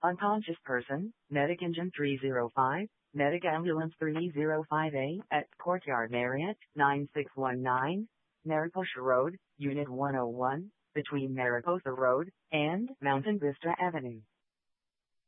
Unconscious person, Medic Engine 305, Medic Ambulance 305A at Courtyard Marriott, 9619, Mariposa Road, Unit 101, between Mariposa Road and Mountain Vista Avenue.